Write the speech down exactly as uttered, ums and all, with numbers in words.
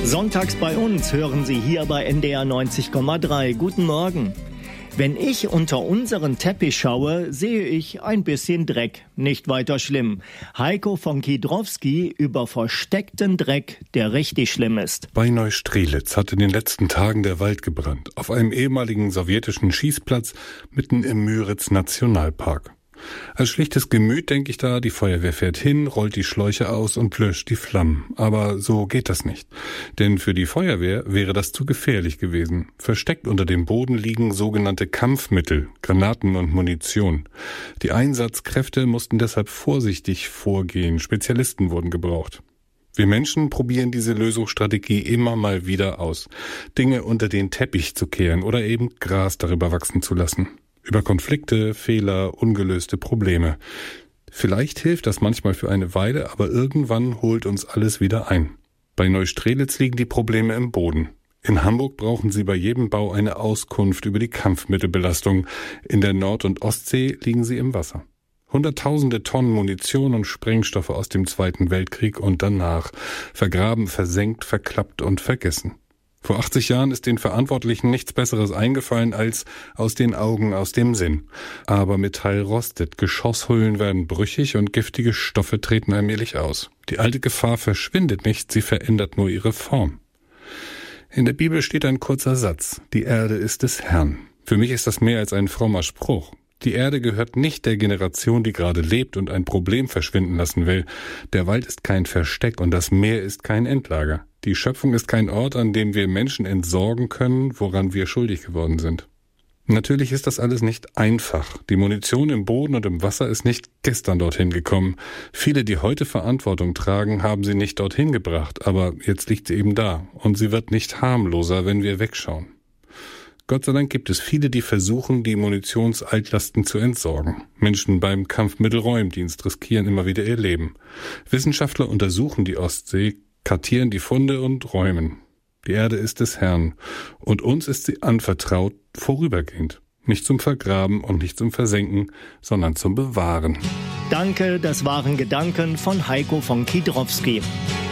Sonntags bei uns hören Sie hier bei N D R neunzig Komma drei. Guten Morgen. Wenn ich unter unseren Teppich schaue, sehe ich ein bisschen Dreck. Nicht weiter schlimm. Heiko von Kiedrowski über versteckten Dreck, der richtig schlimm ist. Bei Neustrelitz hat in den letzten Tagen der Wald gebrannt. Auf einem ehemaligen sowjetischen Schießplatz mitten im Müritz-Nationalpark. Als schlichtes Gemüt denke ich da, die Feuerwehr fährt hin, rollt die Schläuche aus und löscht die Flammen. Aber so geht das nicht. Denn für die Feuerwehr wäre das zu gefährlich gewesen. Versteckt unter dem Boden liegen sogenannte Kampfmittel, Granaten und Munition. Die Einsatzkräfte mussten deshalb vorsichtig vorgehen. Spezialisten wurden gebraucht. Wir Menschen probieren diese Lösungsstrategie immer mal wieder aus. Dinge unter den Teppich zu kehren oder eben Gras darüber wachsen zu lassen. Über Konflikte, Fehler, ungelöste Probleme. Vielleicht hilft das manchmal für eine Weile, aber irgendwann holt uns alles wieder ein. Bei Neustrelitz liegen die Probleme im Boden. In Hamburg brauchen sie bei jedem Bau eine Auskunft über die Kampfmittelbelastung. In der Nord- und Ostsee liegen sie im Wasser. Hunderttausende Tonnen Munition und Sprengstoffe aus dem Zweiten Weltkrieg und danach. Vergraben, versenkt, verklappt und vergessen. Vor achtzig Jahren ist den Verantwortlichen nichts Besseres eingefallen als aus den Augen, aus dem Sinn. Aber Metall rostet, Geschosshüllen werden brüchig und giftige Stoffe treten allmählich aus. Die alte Gefahr verschwindet nicht, sie verändert nur ihre Form. In der Bibel steht ein kurzer Satz: Die Erde ist des Herrn. Für mich ist das mehr als ein frommer Spruch. Die Erde gehört nicht der Generation, die gerade lebt und ein Problem verschwinden lassen will. Der Wald ist kein Versteck und das Meer ist kein Endlager. Die Schöpfung ist kein Ort, an dem wir Menschen entsorgen können, woran wir schuldig geworden sind. Natürlich ist das alles nicht einfach. Die Munition im Boden und im Wasser ist nicht gestern dorthin gekommen. Viele, die heute Verantwortung tragen, haben sie nicht dorthin gebracht, aber jetzt liegt sie eben da und sie wird nicht harmloser, wenn wir wegschauen. Gott sei Dank gibt es viele, die versuchen, die Munitionsaltlasten zu entsorgen. Menschen beim Kampfmittelräumdienst riskieren immer wieder ihr Leben. Wissenschaftler untersuchen die Ostsee, kartieren die Funde und räumen. Die Erde ist des Herrn und uns ist sie anvertraut, vorübergehend. Nicht zum Vergraben und nicht zum Versenken, sondern zum Bewahren. Danke, das waren Gedanken von Heiko von Kiedrowski.